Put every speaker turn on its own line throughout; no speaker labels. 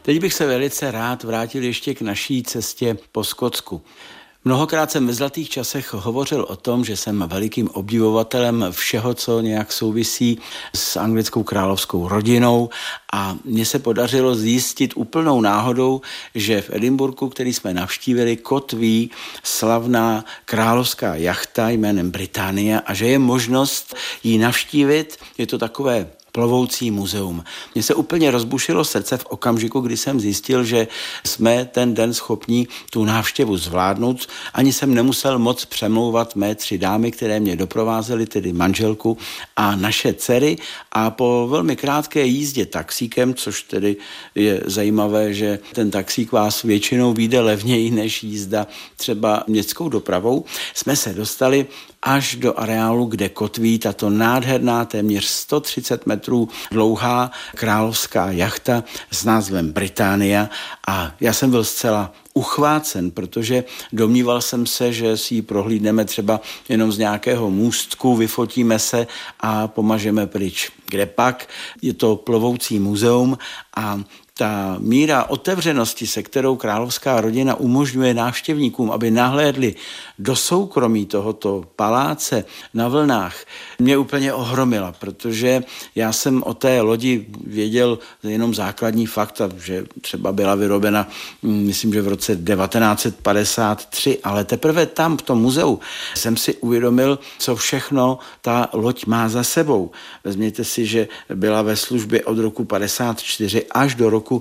Teď bych se velice rád vrátil ještě k naší cestě po Skotsku. Mnohokrát jsem ve zlatých časech hovořil o tom, že jsem velikým obdivovatelem všeho, co nějak souvisí s anglickou královskou rodinou, a mně se podařilo zjistit úplnou náhodou, že v Edinburghu, který jsme navštívili, kotví slavná královská jachta jménem Britannia a že je možnost ji navštívit. Je to takové plovoucí muzeum. Mně se úplně rozbušilo srdce v okamžiku, kdy jsem zjistil, že jsme ten den schopni tu návštěvu zvládnout. Ani jsem nemusel moc přemlouvat mé 3 dámy, které mě doprovázely, tedy manželku a naše dcery. A po velmi krátké jízdě taxíkem, což tedy je zajímavé, že ten taxík vás většinou vyjde levněji než jízda třeba městskou dopravou, jsme se dostali až do areálu, kde kotví tato nádherná, téměř 130 metrů dlouhá královská jachta s názvem Britannia, a já jsem byl zcela uchvácen, protože domníval jsem se, že si ji prohlídneme třeba jenom z nějakého můstku, vyfotíme se a pomažeme pryč. Kde pak? Je to plovoucí muzeum a ta míra otevřenosti, se kterou královská rodina umožňuje návštěvníkům, aby nahlédli do soukromí tohoto paláce na vlnách, mě úplně ohromila, protože já jsem o té lodi věděl jenom základní fakta, že třeba byla vyrobena, myslím, že v roce 1953, ale teprve tam v tom muzeu jsem si uvědomil, co všechno ta loď má za sebou. Vezměte si, že byla ve službě od roku 54 až do roku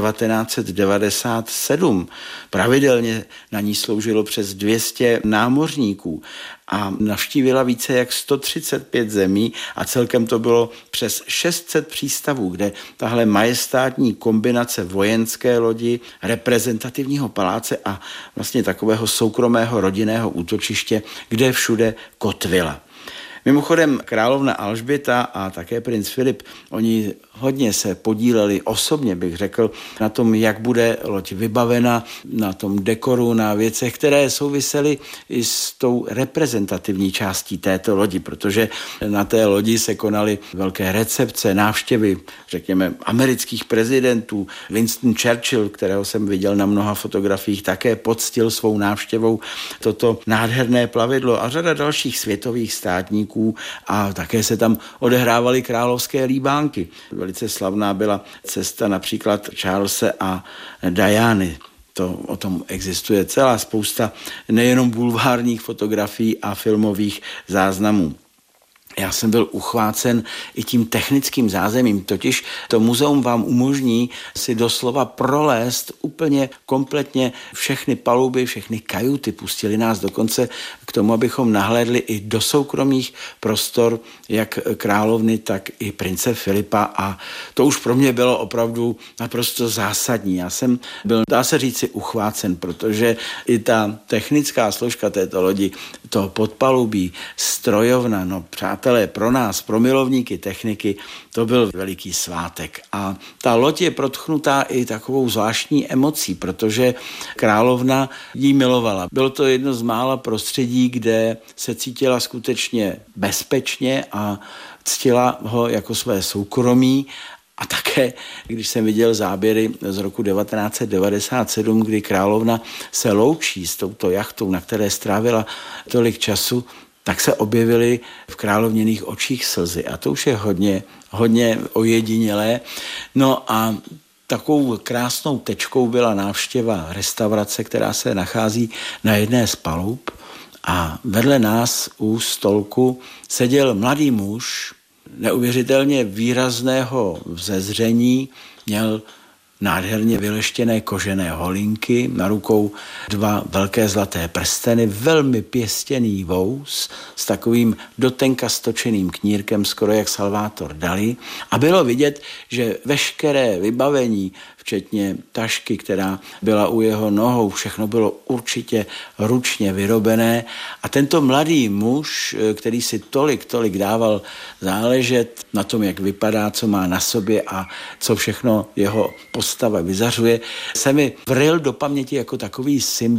1997. Pravidelně na ní sloužilo přes 200 námořníků a navštívila více jak 135 zemí a celkem to bylo přes 600 přístavů, kde tahle majestátní kombinace vojenské lodi, reprezentativního paláce a vlastně takového soukromého rodinného útočiště, kde všude kotvila. Mimochodem královna Alžběta a také princ Filip, oni hodně se podíleli, osobně bych řekl, na tom, jak bude loď vybavena, na tom dekoru, na věcech, které souvisely i s tou reprezentativní částí této lodi, protože na té lodi se konaly velké recepce, návštěvy, řekněme, amerických prezidentů. Winston Churchill, kterého jsem viděl na mnoha fotografiích, také poctil svou návštěvou toto nádherné plavidlo a řada dalších světových státníků, a také se tam odehrávaly královské líbánky. Velice slavná byla cesta například Charlese a Diany. O tom existuje celá spousta nejenom bulvárních fotografií a filmových záznamů. Já jsem byl uchvácen i tím technickým zázemím, totiž to muzeum vám umožní si doslova prolézt úplně kompletně všechny paluby, všechny kajuty. Pustili nás dokonce k tomu, abychom nahlédli i do soukromých prostor jak královny, tak i prince Filipa, a to už pro mě bylo opravdu naprosto zásadní. Já jsem byl, dá se říci, uchvácen, protože i ta technická složka této lodi, to podpalubí, strojovna, no přátelé, pro nás, pro milovníky techniky, to byl veliký svátek. A ta loď je protchnutá i takovou zvláštní emocí, protože královna ji milovala. Bylo to jedno z mála prostředí, kde se cítila skutečně bezpečně a ctila ho jako své soukromí. A také, když jsem viděl záběry z roku 1997, kdy královna se loučí s touto jachtou, na které strávila tolik času, tak se objevily v královněných očích slzy. A to už je hodně ojedinělé. No a takovou krásnou tečkou byla návštěva restaurace, která se nachází na jedné z palub. A vedle nás u stolku seděl mladý muž, neuvěřitelně výrazného vzezření, měl nádherně vyleštěné kožené holinky, na rukou 2 velké zlaté prsteny, velmi pěstěný vous s takovým dotenka stočeným knírkem, skoro jak Salvator Dali. A bylo vidět, že veškeré vybavení, včetně tašky, která byla u jeho nohou, všechno bylo určitě ručně vyrobené. A tento mladý muž, který si tolik dával záležet na tom, jak vypadá, co má na sobě a co všechno jeho postava vyzařuje, se mi vryl do paměti jako takový symbol